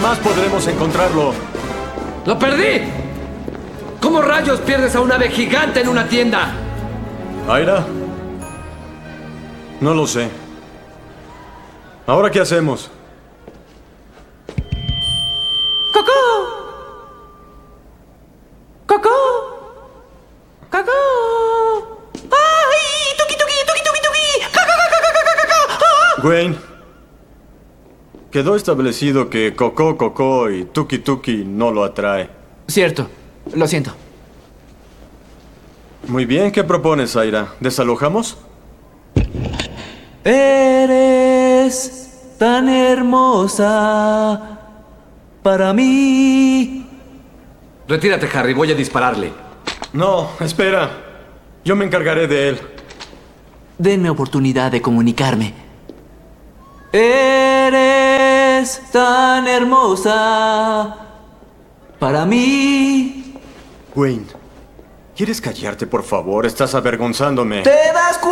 jamás podremos encontrarlo. ¡Lo perdí! ¿Cómo rayos pierdes a un ave gigante en una tienda? ¿Aira? No lo sé. ¿Ahora qué hacemos? ¡Cocó! ¡Cocó! ¡Cocó! ¡Ay! ¡Tuki, tuki, tuki, tuki, tuki! ¡Cocó, cocó, cocó, cocó! Wayne, quedó establecido que Cocó, Cocó y Tuki Tuki no lo atrae. Cierto. Lo siento. Muy bien, ¿qué propones, Aira? ¿Desalojamos? Eres tan hermosa para mí. Retírate, Harry. Voy a dispararle. No, espera. Yo me encargaré de él. Denme oportunidad de comunicarme. Eres tan hermosa para mí. Wayne, ¿quieres callarte, por favor? Estás avergonzándome. ¿Te das cuenta?